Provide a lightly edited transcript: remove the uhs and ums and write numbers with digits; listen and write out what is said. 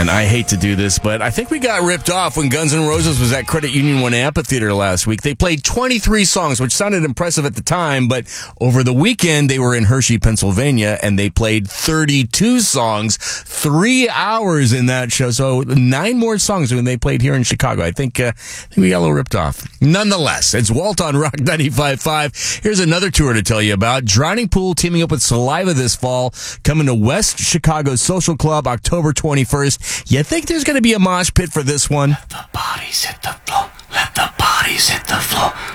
Man, I hate to do this, but I think we got ripped off when Guns N' Roses was at Credit Union 1 Amphitheater last week. They played 23 songs, which sounded impressive at the time, but over the weekend, they were in Hershey, Pennsylvania, and they played 32 songs, 3 hours in that show. So 9 more songs when they played here in Chicago. I think we got a little ripped off. Nonetheless, it's Walt on Rock 95.5. Here's another tour to tell you about. Drowning Pool teaming up with Saliva this fall, coming to West Chicago Social Club October 21st. You think there's going to be a mosh pit for this one? Let the bodies hit the floor. Let the bodies hit the floor.